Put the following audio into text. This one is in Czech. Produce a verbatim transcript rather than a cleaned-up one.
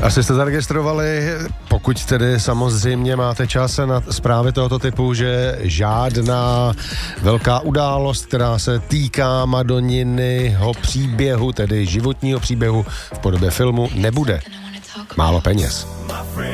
Asi jste zaregistrovali, pokud tedy samozřejmě máte čas na zprávy tohoto typu, že žádná velká událost, která se týká Madoninyho příběhu, tedy životního příběhu v podobě filmu, nebude. Málo peněz.